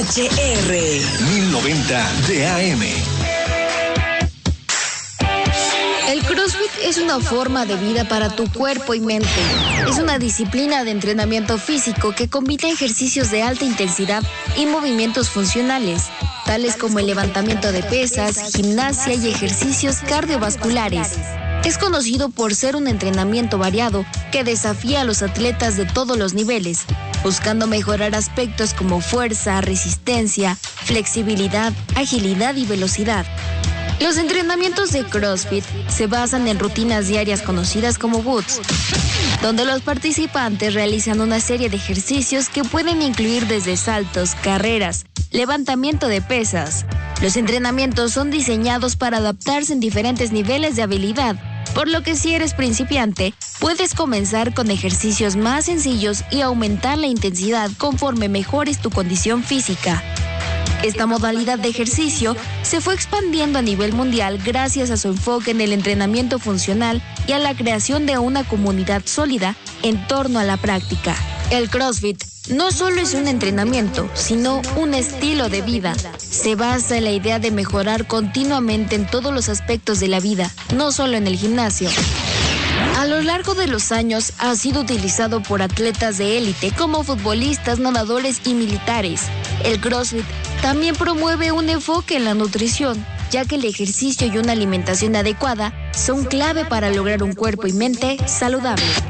HR 1090 de AM. El CrossFit es una forma de vida para tu cuerpo y mente. Es una disciplina de entrenamiento físico que combina ejercicios de alta intensidad y movimientos funcionales, tales como el levantamiento de pesas, gimnasia y ejercicios cardiovasculares. Es conocido por ser un entrenamiento variado que desafía a los atletas de todos los niveles, buscando mejorar aspectos como fuerza, resistencia, flexibilidad, agilidad y velocidad. Los entrenamientos de CrossFit se basan en rutinas diarias conocidas como WODs, donde los participantes realizan una serie de ejercicios que pueden incluir desde saltos, carreras, levantamiento de pesas. Los entrenamientos son diseñados para adaptarse en diferentes niveles de habilidad, por lo que si eres principiante, puedes comenzar con ejercicios más sencillos y aumentar la intensidad conforme mejores tu condición física. Esta modalidad de ejercicio se fue expandiendo a nivel mundial gracias a su enfoque en el entrenamiento funcional y a la creación de una comunidad sólida en torno a la práctica. El CrossFit no solo es un entrenamiento, sino un estilo de vida. Se basa en la idea de mejorar continuamente en todos los aspectos de la vida, no solo en el gimnasio. A lo largo de los años ha sido utilizado por atletas de élite como futbolistas, nadadores y militares. El CrossFit también promueve un enfoque en la nutrición, ya que el ejercicio y una alimentación adecuada son clave para lograr un cuerpo y mente saludable.